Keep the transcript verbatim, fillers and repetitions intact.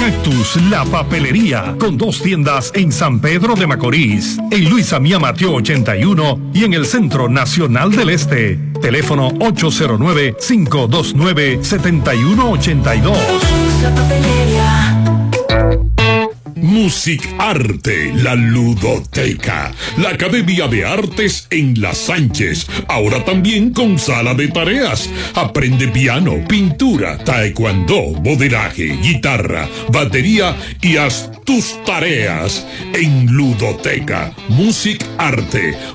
Cactus, la papelería, con dos tiendas en San Pedro de Macorís, en Luisa Mía Mateo ochenta y uno y en el Centro Nacional del Este. Teléfono ocho cero nueve, cinco dos nueve, siete uno ocho dos. La papelería. Music Arte, la ludoteca, la Academia de Artes en La Sánchez, ahora también con sala de tareas. Aprende piano, pintura, taekwondo, modelaje, guitarra, batería y haz tus tareas en ludoteca. Music Arte,